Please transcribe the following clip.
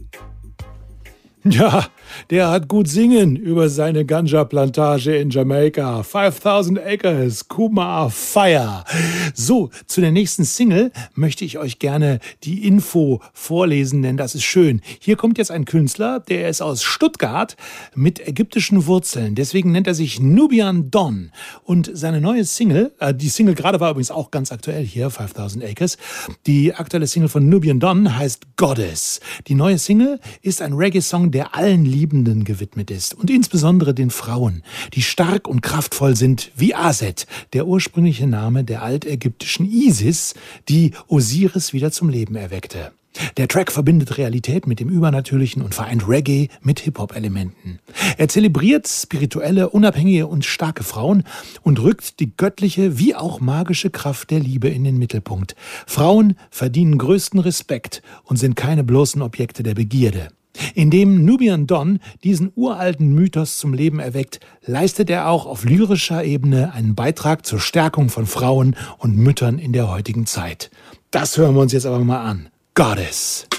Ja, der hat gut singen über seine Ganja-Plantage in Jamaika. 5000 Acres, Kumar Fire. So, zu der nächsten Single möchte ich euch gerne die Info vorlesen, denn das ist schön. Hier kommt jetzt ein Künstler, der ist aus Stuttgart mit ägyptischen Wurzeln. Deswegen nennt er sich Nubian Don. Und seine neue Single, die Single gerade war übrigens auch ganz aktuell hier, 5000 Acres. Die aktuelle Single von Nubian Don heißt Goddess. Die neue Single ist ein Reggae-Song, der allen Liebenden gewidmet ist und insbesondere den Frauen, die stark und kraftvoll sind wie Aset, der ursprüngliche Name der altägyptischen Isis, die Osiris wieder zum Leben erweckte. Der Track verbindet Realität mit dem Übernatürlichen und vereint Reggae mit Hip-Hop-Elementen. Er zelebriert spirituelle, unabhängige und starke Frauen und rückt die göttliche wie auch magische Kraft der Liebe in den Mittelpunkt. Frauen verdienen größten Respekt und sind keine bloßen Objekte der Begierde. Indem Nubian Don diesen uralten Mythos zum Leben erweckt, leistet er auch auf lyrischer Ebene einen Beitrag zur Stärkung von Frauen und Müttern in der heutigen Zeit. Das hören wir uns jetzt aber mal an. Goddess.